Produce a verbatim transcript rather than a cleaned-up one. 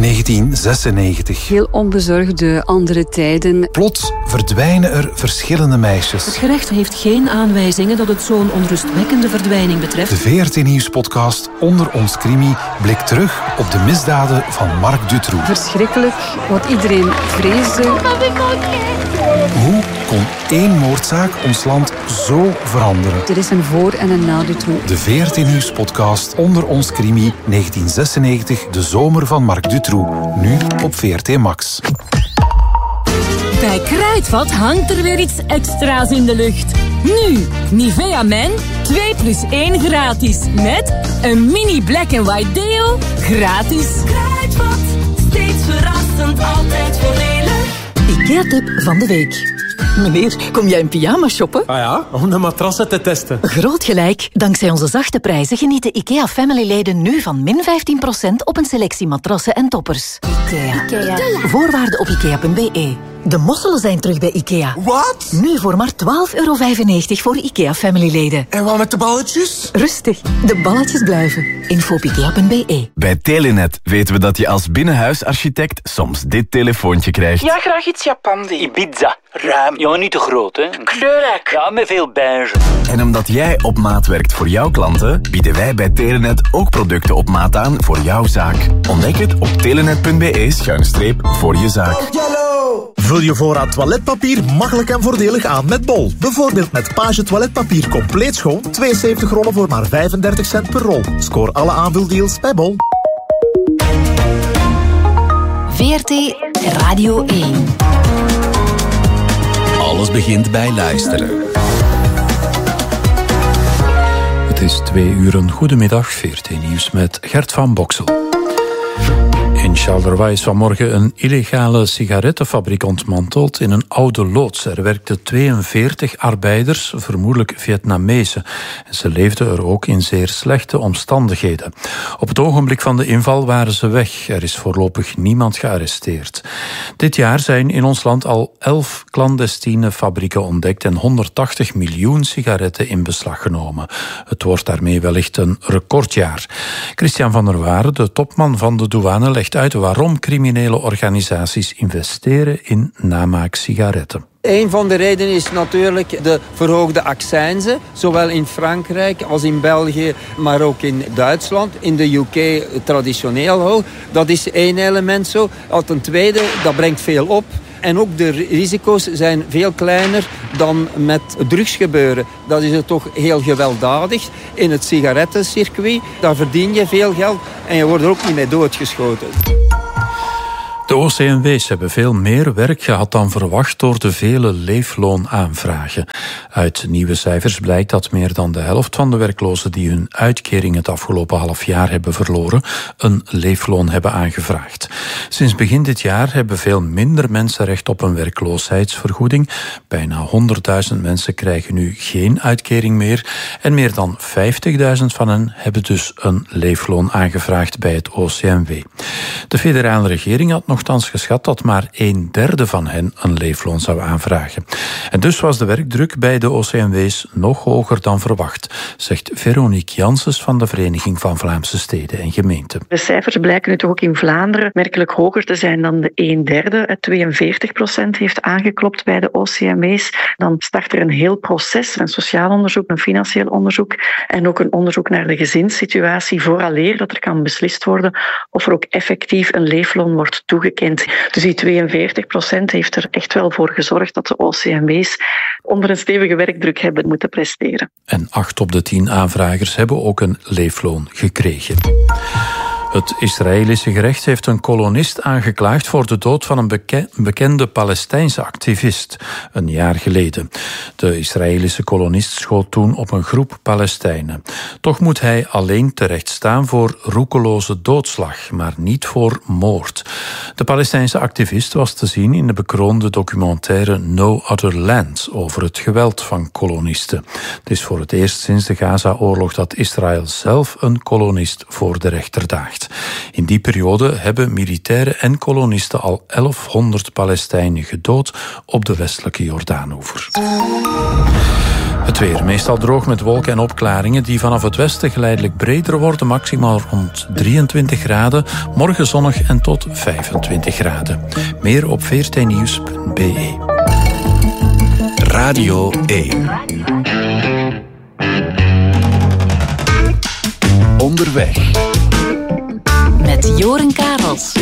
negentien zesennegentig. Heel onbezorgde andere tijden. Plots verdwijnen er verschillende meisjes. Het gerecht heeft geen aanwijzingen dat het zo'n onrustwekkende verdwijning betreft. De V R T-nieuwspodcast Onder ons crimi blikt terug op de misdaden van Marc Dutroux. Verschrikkelijk, wat iedereen vreesde. Hoe kon één moordzaak ons land zo veranderen? Er is een voor- en een na Dutroux. De V R T-nieuwspodcast Onder ons crimi negentien zesennegentig, de zomer van Marc Dutroux. Nu op V R T Max. Bij Kruidvat hangt er weer iets extra's in de lucht. Nu, Nivea Men, twee plus één gratis. Met een mini black and white deo, gratis. Kruidvat, steeds verrassend, altijd voordelig. IKEA-tip van de week. Meneer, kom jij in pyjama shoppen? Ah ja, om de matrassen te testen. Groot gelijk. Dankzij onze zachte prijzen genieten IKEA Family-leden nu van min vijftien procent op een selectie matrassen en toppers. IKEA. IKEA. Voorwaarden op ikea punt b e. De mosselen zijn terug bij IKEA. Wat? Nu voor maar twaalf euro vijfennegentig voor IKEA Family-leden. En wat met de balletjes? Rustig, de balletjes blijven. Info op ikea punt b e. Bij Telenet weten we dat je als binnenhuisarchitect soms dit telefoontje krijgt. Ja, graag iets Japandi. Ibiza. Ruim. Ja, niet te groot, hè. Kleurrijk. Ja, met veel beige. En omdat jij op maat werkt voor jouw klanten, bieden wij bij Telenet ook producten op maat aan voor jouw zaak. Ontdek het op telenet punt b e schuine streep voor je zaak. Vul je voorraad toiletpapier makkelijk en voordelig aan met Bol. Bijvoorbeeld met Page toiletpapier compleet schoon, tweeënzeventig rollen voor maar vijfendertig cent per rol. Scoor alle aanvuldeals bij Bol. V R T Radio één. Alles begint bij luisteren. Het is twee uur een goedemiddag, V R T Nieuws met Gert van Boksel. In Charleroi is vanmorgen een illegale sigarettenfabriek ontmanteld in een oude loods. Er werkten tweeënveertig arbeiders, vermoedelijk Vietnamezen. En ze leefden er ook in zeer slechte omstandigheden. Op het ogenblik van de inval waren ze weg. Er is voorlopig niemand gearresteerd. Dit jaar zijn in ons land al elf clandestine fabrieken ontdekt en honderdtachtig miljoen sigaretten in beslag genomen. Het wordt daarmee wellicht een recordjaar. Christian van der Waare, de topman van de douane, legt uit waarom criminele organisaties investeren in namaak sigaretten. Een van de redenen is natuurlijk de verhoogde accijnzen, zowel in Frankrijk als in België, maar ook in Duitsland. In de U K traditioneel hoog. Dat is één element zo. Ten tweede, dat brengt veel op. En ook de risico's zijn veel kleiner dan met drugsgebeuren. Dat is het toch heel gewelddadig. In het sigarettencircuit, daar verdien je veel geld en je wordt er ook niet mee doodgeschoten. De O C M W's hebben veel meer werk gehad dan verwacht door de vele leefloonaanvragen. Uit nieuwe cijfers blijkt dat meer dan de helft van de werklozen die hun uitkering het afgelopen half jaar hebben verloren, een leefloon hebben aangevraagd. Sinds begin dit jaar hebben veel minder mensen recht op een werkloosheidsvergoeding. Bijna honderdduizend mensen krijgen nu geen uitkering meer en meer dan vijftigduizend van hen hebben dus een leefloon aangevraagd bij het O C M W. De federale regering had nochtans geschat dat maar een derde van hen een leefloon zou aanvragen. En dus was de werkdruk bij de O C M W's nog hoger dan verwacht, zegt Veronique Janssens van de Vereniging van Vlaamse Steden en Gemeenten. De cijfers blijken nu toch ook in Vlaanderen merkelijk hoger te zijn dan de een derde. tweeënveertig procent heeft aangeklopt bij de O C M W's. Dan start er een heel proces, een sociaal onderzoek, een financieel onderzoek en ook een onderzoek naar de gezinssituatie vooraleer dat er kan beslist worden of er ook effectief een leefloon wordt toegekend. Dus die tweeënveertig procent heeft er echt wel voor gezorgd dat de O C M W's onder een stevige werkdruk hebben moeten presteren. En acht op de tien aanvragers hebben ook een leefloon gekregen. Het Israëlische gerecht heeft een kolonist aangeklaagd voor de dood van een beke- bekende Palestijnse activist een jaar geleden. De Israëlische kolonist schoot toen op een groep Palestijnen. Toch moet hij alleen terecht staan voor roekeloze doodslag, maar niet voor moord. De Palestijnse activist was te zien in de bekroonde documentaire No Other Land over het geweld van kolonisten. Het is voor het eerst sinds de Gaza-oorlog dat Israël zelf een kolonist voor de rechter daagt. In die periode hebben militairen en kolonisten al elfhonderd Palestijnen gedood op de westelijke Jordaanoever. Het weer, meestal droog met wolken en opklaringen die vanaf het westen geleidelijk breder worden, maximaal rond drieëntwintig graden. Morgen zonnig en tot vijfentwintig graden. Meer op v r t nieuws punt b e. Radio één. Onderweg. Met Joren Karels.